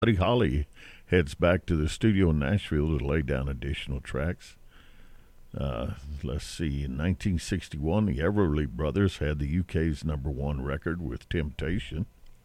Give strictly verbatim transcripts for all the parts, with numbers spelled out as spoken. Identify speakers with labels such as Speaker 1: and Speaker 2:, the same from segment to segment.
Speaker 1: Buddy Holly heads back to the studio in Nashville to lay down additional tracks. Uh, let's see, in nineteen sixty-one, the Everly Brothers had the U K's number one record with Temptation.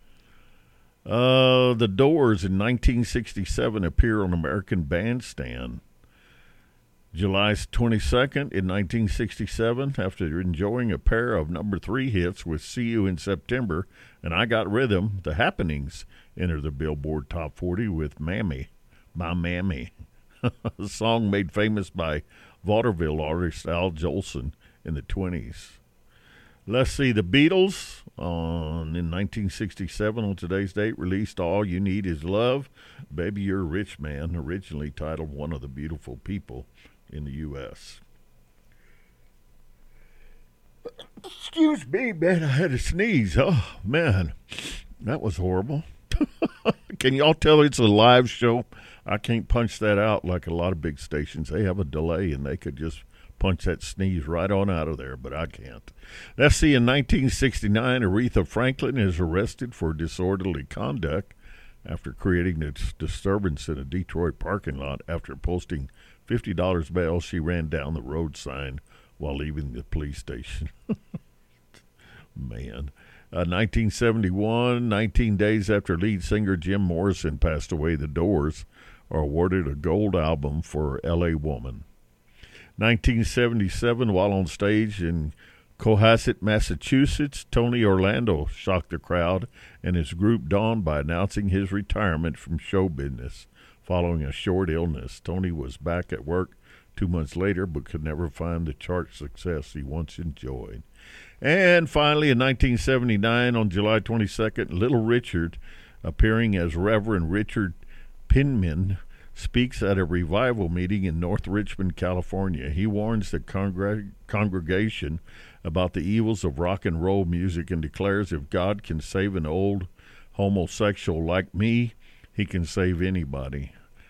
Speaker 1: Uh, the Doors in nineteen sixty-seven appear on American Bandstand. July twenty-second in nineteen sixty-seven, after enjoying a pair of number three hits with See You in September and I Got Rhythm, The Happenings enter the Billboard Top forty with Mammy, My Mammy, a song made famous by vaudeville artist Al Jolson in the twenties. Let's see, the Beatles on in nineteen sixty-seven on today's date released All You Need Is Love, Baby You're a Rich Man, originally titled One of the Beautiful People in the U S Excuse me, man, I had a sneeze. Oh, man, that was horrible. Can y'all tell it's a live show? I can't punch that out like a lot of big stations. They have a delay, and they could just punch that sneeze right on out of there, but I can't. Let's see, in nineteen sixty-nine, Aretha Franklin is arrested for disorderly conduct after creating a disturbance in a Detroit parking lot. After posting fifty dollars bail, she ran down the road sign while leaving the police station. Man. Uh, nineteen seventy-one, nineteen days after lead singer Jim Morrison passed away, the Doors are awarded a gold album for L A Woman. nineteen seventy-seven, while on stage in Cohasset, Massachusetts, Tony Orlando shocked the crowd and his group Dawn by announcing his retirement from show business following a short illness. Tony was back at work two months later but could never find the chart success he once enjoyed. And finally, in nineteen seventy-nine, on July twenty-second, Little Richard, appearing as Reverend Richard Pinman, speaks at a revival meeting in North Richmond, California. He warns the congreg- congregation about the evils of rock and roll music and declares if God can save an old homosexual like me, he can save anybody.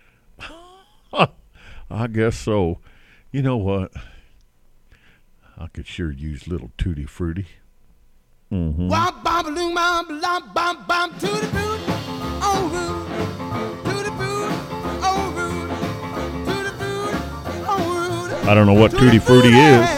Speaker 1: I guess so. You know what? I could sure use little Tutti Frutti. Mm-hmm. I don't know what Tutti Frutti is.